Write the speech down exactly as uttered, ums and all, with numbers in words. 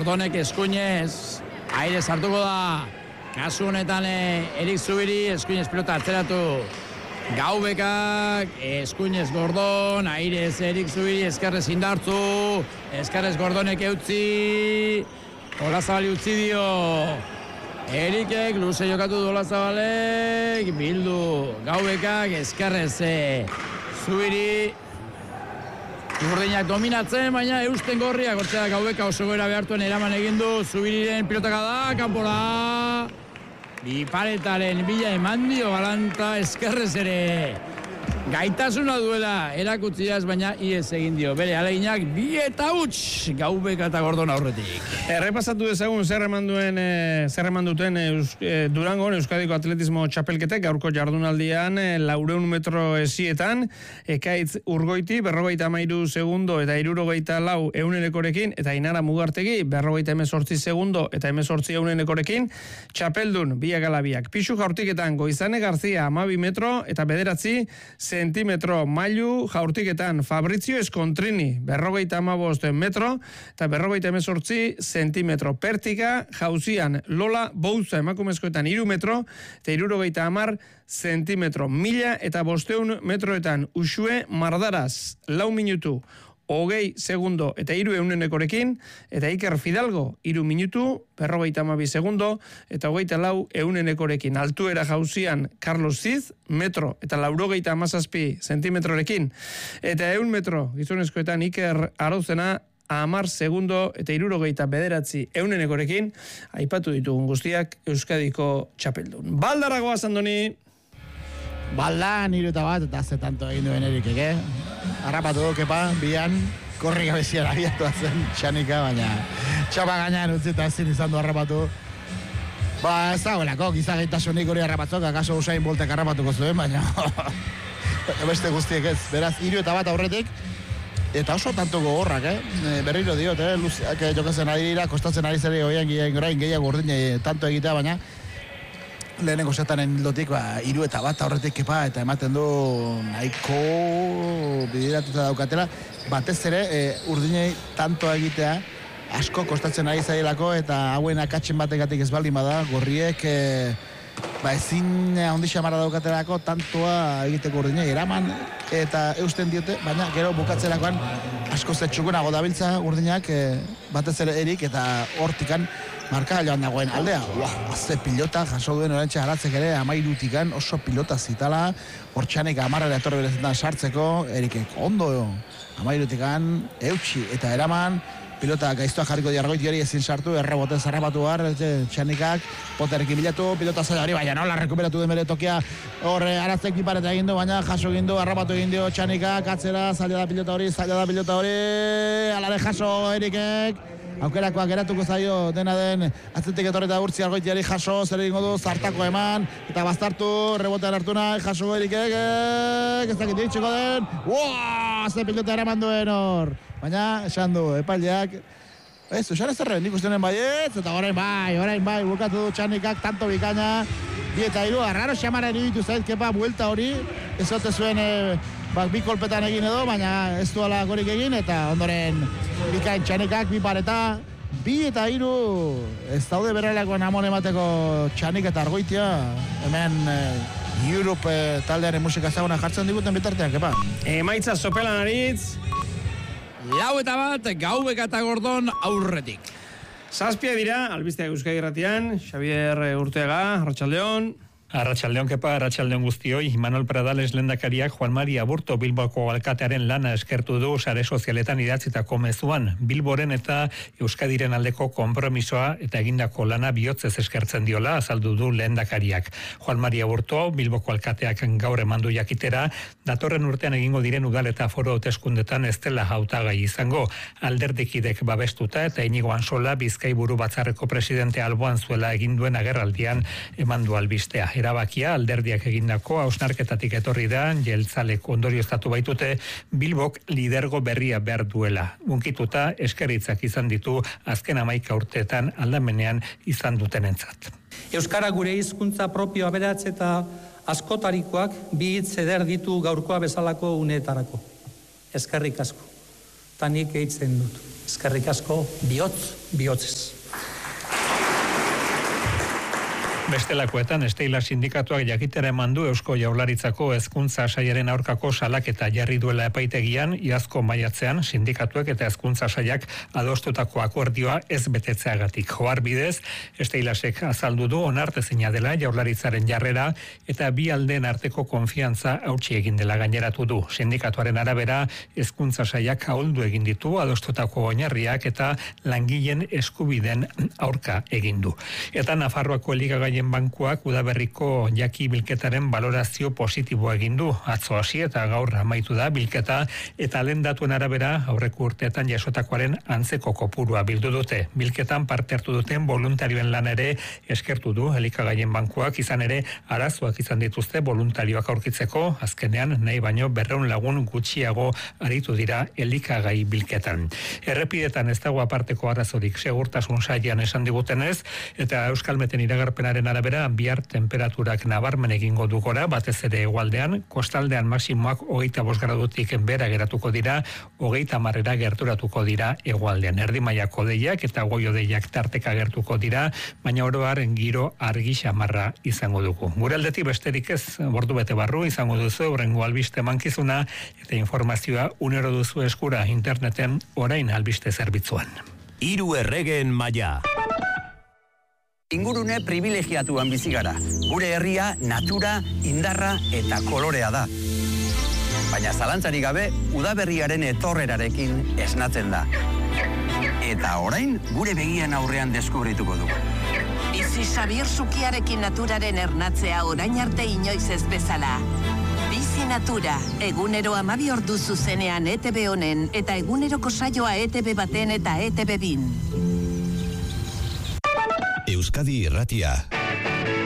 Gordonek eskuinez, aire sartuko da. Kasu honetan Erik Zubiri, eskuinez pilota atzeratu. Gaubekak, eskuinez Gordon, airez Erik Zubiri, eskerrez indartzu, eskerrez Gordonek eutzi, Olazabali utzi dio. Erikek, luze jokatu du Olazabalek, bildu Gaubekak, eskerrez Zubiri. Urdinak dominatzen, baina eusten gorriak, hortzea Gaubeka oso goera behartuen eraman egindu, Zubiriren pilotaka da, kanpora. Biparetaren bila eman dio Galanta, eskerrez ere. Gaitasuna duela erakutziaz, baina iez egin dio. Bere aleginak bi eta huts Gaubeka eta Gordon aurretik. Errepasatu dezagun zer eman duen, e, zer eman duten e, Durangon Euskadiko Atletismo Txapelketek gaurko jardunaldian e, laureun metro esietan, Ekaitz Urgoiti berrogeita hamairu segundo eta hirurogeita lau eunenekorekin, eta Ainara Mugartegi berrogeita hemezortzi segundo eta hemezortzi eunenekorekin, txapeldun biak alabiak. Pixu jaurtiketan Goizane Garzia hamabi metro eta bederatzi zentimetro mailu, jaurtiketan Fabrizio Eskontrini berrogeita hamabost metro eta berrogeita hemezortzi zentimetro. Pertika jauzian Lola Bouza emakumezkoetan hiru metro eta hirurogeita hamar zentimetro. Mila eta bosteun metroetan Uxue Mardaraz lau minutu hogei segundo eta hiru eunenekorekin, eta Iker Fidalgo hiru minutu, berrogeita hamabi segundo, eta hogeita lau eunenekorekin. Altuera jauzian Carlos Ziz, metro, eta laurogeita hamazazpi zentimetrorekin, eta eun metro gizonezkoetan Iker Arauzena, hamar segundo eta hirurogeita bederatzi eunenekorekin, aipatu ditugun guztiak Euskadiko txapeldun. Baldaragoa Andoni. Baldan, hiru eta bat, eta ze tanto egin duen Erikek, eh? Harrapatu kepa, bian, korri gabezian abiatu zen Txanika, baina txapa gainean utzita ezin izan du harrapatu. Ba, ez dagoelako, gizagaitasunik hori harrapatzok, akaso Usain Boltek harrapatuko zuen, baina beste guztiek ez. Beraz, hiru eta bat aurretik, eta oso tanto gogorrak, eh? Berriro diot, eh? Luziak jokatzen ari dira, kostatzen ari zere hoian orain gehiago urdine tanto egitea, baina lehenengo zetanen lotik, ba, hiru eta bat aurretik kepa, eta ematen du nahiko bideratuta daukatela, batez ere e, urdinei tanto egitea asko kostatzen ari zailako, eta hauen akatzen bategatik ez baldin bada, gorriek e, ba, ezin ondi xamarra daukatelako tantoa egiteko urdinei eraman, eta eusten diote, baina gero bukatzerakoan asko zetxukunago dabiltza urdinak, e, batez ere Erik, eta hortikan marka joan dagoen aldea. Uah, azte pilota, jaso duen orantxe haratzek ere, amairutikan oso pilota zitala, hortxanek amarrera etorri berezetan sartzeko, Erikek ondo, amairutikan, eutxi eta eraman, pilota gaiztoa jarriko diargoiti hori ezin sartu, erreboten zarrapatu har, Txanikak, poterekin bilatu, pilota zaila hori, baina nola rekuperatu den bere tokia, horre haratzek pipareta egin du, baina jaso egin du, harrapatu egin dio Txanikak, atzera, zaila da pilota hori, zaila da pilota hori, alare jaso Erikek, aukerakoak geratuko zaio dena den atzetik etorreta urtzi argoitiari jaso, zer egingo du, zartako eman, eta bastartu, rebotean hartu nahi, jaso Erikek, ez dakit ditxiko den, uaa, ze pilota eraman duen hor, baina esan du, epaileak, ez, esan ez erren, nik ustenen bai ez, eta orain bai, orain bai, bukatu du Txanikak, tanto bikaina, bi eta hiru, arraro xamara eribitu zait, kepa, buelta hori, ez ote zuen, e, bak, bi kolpetan egin edo, baina ez duela gorik egin, eta ondoren bikain Txanikak, bi pareta, bi eta hiru, ez daude berrelakoen amon emateko Txanik eta Argoitia, hemen e, Europe e, taldearen musika zaguna jartzen diguten bitartean, kepa. Emaitza sopelan aritz. Lau eta bat, Gaubeka eta Gordon aurretik. Zazpia dira, albistea Euskadi Irratian, Xavier Urteaga, Arratsaldeon. Arratsaldeon kepa, arratsaldeon guztioi, Imanol Pradales lehendakariak Juan Mari Aburto Bilboko alkatearen lana eskertu du sare sozialetan idatzitako mezuan. Bilboren eta Euskadiren aldeko konpromisoa eta egindako lana bihotzez eskertzen diola azaldu du lehendakariak. Juan Mari Aburto Bilboko alkateak gaur emandu jakitera, datorren urtean egingo diren udal eta foro hauteskundetan ez dela hautagai izango. Alderdikidek babestuta eta Inigo Ansola Bizkaiburu batzarreko presidente alboan zuela egin duen agerraldian emandu albistea. Erabakia alderdiak egindako hausnarketatik etorri da, jeltzalek ondorioztatu baitute Bilbok lidergo berria behar duela. Unkituta eskerritzak izan ditu azken hamaika urteetan aldamenean izan dutenentzat. Euskara gure hizkuntza propio aberats eta askotarikoak bi hitz eder ditu gaurkoa bezalako uneetarako. Eskerrik asko. Ta nik eitzen dut. Eskerrik asko, bihotz, bihotzez. Bestelakoetan, Esteila sindikatuak jakitera eman du Eusko Jaurlaritzako hezkuntza sailaren aurkako salaketa jarri duela epaitegian, iazko maiatzean sindikatuek eta hezkuntza sailak adostutako akordioa ez betetzeagatik. Joar bidez, Esteilasek azaldu du onartezina dela Jaurlaritzaren jarrera eta bi aldeen arteko konfiantza hautsi egin dela gaineratu du. Sindikatuaren arabera, hezkuntza sailak ahuldu egin ditu adostutako oinarriak eta langileen eskubideen aurka egin du. Eta Nafarroako elikagaien bankuak udaberriko jaki bilketaren valorazio positiboa egin du. Atzo hasi eta gaur amaitu da bilketa eta lehen datuen arabera aurreko urteetan jasotakoaren antzeko kopurua bildu dute. Bilketan parte hartu duten voluntarioen lan ere eskertu du elikagaien bankuak, izan ere arazoak izan dituzte voluntarioak aurkitzeko, azkenean nahi baino berrehun lagun gutxiago aritu dira elikagai bilketan. Errepidetan ez dago aparteko arazorik segurtasun sailean esan digutenez, eta Euskalmeten iragarpenaren arabera bihar temperaturak nabarmen egingo du gora, batez ere hegoaldean, kostaldean maximoak hogeita bost gradutik behera geratuko dira, hogeita hamarera gerturatuko dira hegoaldean. Erdi mailako hodeiak eta goi hodeiak tarteka gertuko dira, baina oro har giro argi xamarra izango dugu. Gure aldetik besterik ez, ordu bete barru izango duzu hurrengo albiste mankizuna eta informazioa unero duzu eskura interneten orain albiste zerbitzuan. Hiru erregeen maila. Ingurune privilegiatuan bizi gara. Gure herria natura, indarra eta kolorea da. Baina zalantzarik gabe, udaberriaren etorrerarekin esnatzen da. Eta orain, gure begien aurrean deskubrituko dugu. Bizi Xabier Sukiarekin naturaren ernatzea orain arte inoiz ez bezala. Bizi Natura, egunero hamabi ordu zuzenean E T B honen eta eguneroko saioa E T B baten eta E T B bin. Euskadi Irratia.